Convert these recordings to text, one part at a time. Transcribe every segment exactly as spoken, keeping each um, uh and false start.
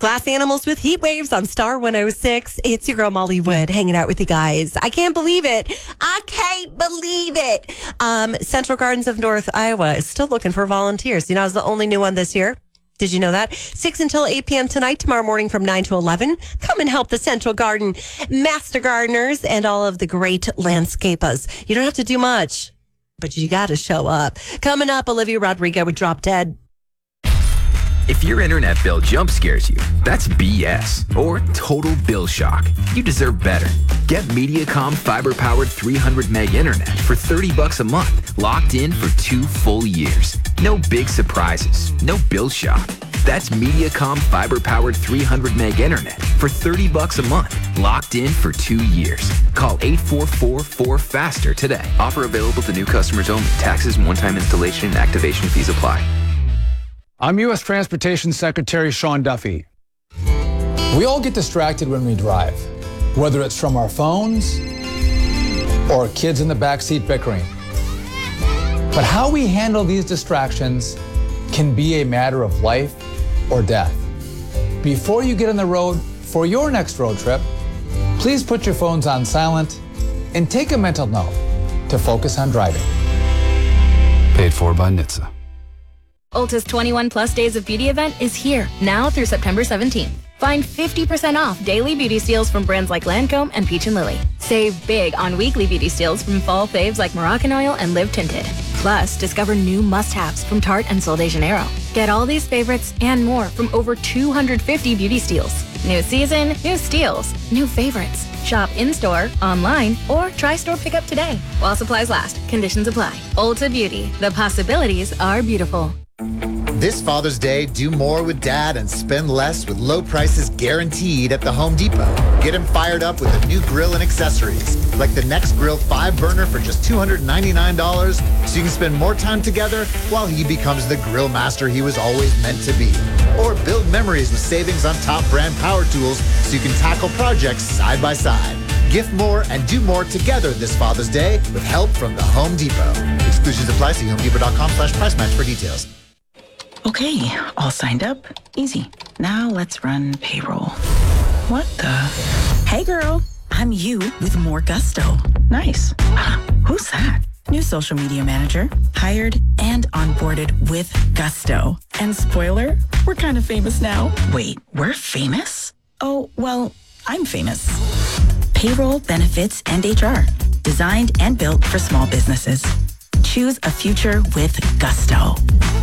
Glass Animals with Heat Waves on Star one oh six. It's your girl Molly Wood hanging out with you guys. I can't believe it. I can't believe it. Um, Central Gardens of North Iowa is still looking for volunteers. You know, I was the only new one this year. Did you know that? six until eight p.m. tonight, tomorrow morning from nine to eleven. Come and help the Central Garden master gardeners and all of the great landscapers. You don't have to do much, but you got to show up. Coming up, Olivia Rodrigo with Drop Dead. If your internet bill jump scares you, that's B S or total bill shock. You deserve better. Get Mediacom fiber-powered three hundred meg internet for thirty bucks a month, locked in for two full years. No big surprises, no bill shock. That's Mediacom fiber-powered three hundred meg internet for thirty bucks a month, locked in for two years. Call eight four four four faster today. Offer available to new customers only. Taxes and one-time installation and activation fees apply. I'm U S Transportation Secretary Sean Duffy. We all get distracted when we drive, whether it's from our phones or kids in the backseat bickering. But how we handle these distractions can be a matter of life or death. Before you get on the road for your next road trip, please put your phones on silent and take a mental note to focus on driving. Paid for by N H T S A. Ulta's twenty-one plus days of beauty event is here now through September seventeenth. Find fifty percent off daily beauty steals from brands like Lancome and Peach and Lily. Save big on weekly beauty steals from fall faves like Moroccan Oil and Live Tinted. Plus, discover new must-haves from Tarte and Sol de Janeiro. Get all these favorites and more from over two hundred fifty beauty steals. New season, new steals, new favorites. Shop in-store, online, or try store pickup today. While supplies last, conditions apply. Ulta Beauty. The possibilities are beautiful. This Father's Day, do more with Dad and spend less with low prices guaranteed at the Home Depot. Get him fired up with a new grill and accessories, like the NextGrill five burner for just two hundred ninety-nine dollars, so you can spend more time together while he becomes the grill master he was always meant to be. Or build memories with savings on top brand power tools so you can tackle projects side by side. Gift more and do more together this Father's Day with help from the Home Depot. Exclusions apply. See homedepot.com slash price match for details. Okay, all signed up. Easy. Now let's run payroll. What the? Hey girl, I'm you with more gusto. Nice. Who's that? New social media manager, hired and onboarded with gusto. And spoiler, we're kind of famous now. Wait, we're famous? Oh, well, I'm famous. Payroll, benefits, and H R. Designed and built for small businesses. Choose a future with gusto.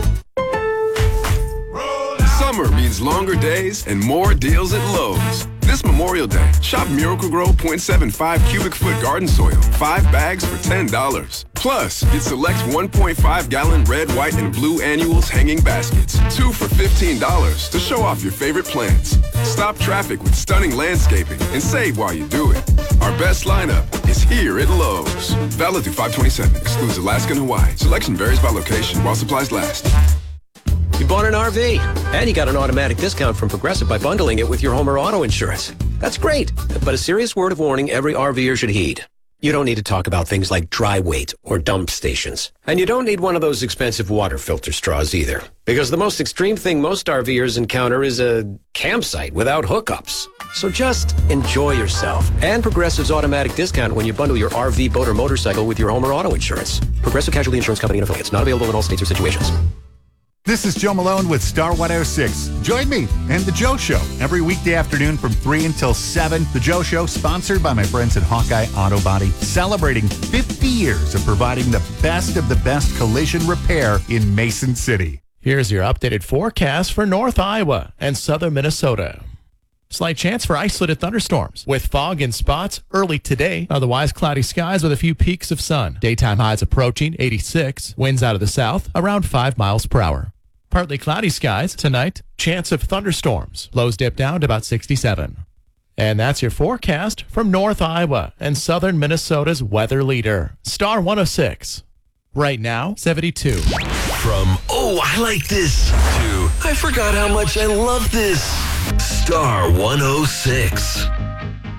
Summer means longer days and more deals at Lowe's. This Memorial Day, shop Miracle-Gro point seven five cubic foot garden soil, five bags for ten dollars. Plus, get select one point five gallon red, white, and blue annuals hanging baskets, two for fifteen dollars to show off your favorite plants. Stop traffic with stunning landscaping and save while you do it. Our best lineup is here at Lowe's. Valid through five twenty-seven, excludes Alaska and Hawaii. Selection varies by location while supplies last. You bought an R V, and you got an automatic discount from Progressive by bundling it with your home or auto insurance. That's great, but a serious word of warning every RVer should heed. You don't need to talk about things like dry weight or dump stations. And you don't need one of those expensive water filter straws either. Because the most extreme thing most RVers encounter is a campsite without hookups. So just enjoy yourself. And Progressive's automatic discount when you bundle your R V, boat, or motorcycle with your home or auto insurance. Progressive Casualty Insurance Company and affiliates. Not available in all states or situations. This is Joe Malone with Star one oh six. Join me and The Joe Show every weekday afternoon from three until seven. The Joe Show, sponsored by my friends at Hawkeye Auto Body, celebrating fifty years of providing the best of the best collision repair in Mason City. Here's your updated forecast for North Iowa and southern Minnesota. Slight chance for isolated thunderstorms with fog in spots early today. Otherwise, cloudy skies with a few peaks of sun. Daytime highs approaching eighty-six. Winds out of the south around five miles per hour. Partly cloudy skies tonight. Chance of thunderstorms. Lows dip down to about sixty-seven. And that's your forecast from North Iowa and southern Minnesota's weather leader, Star one oh six. Right now, seventy-two. From, oh, I like this, to, I forgot how much I love this. Star one oh six.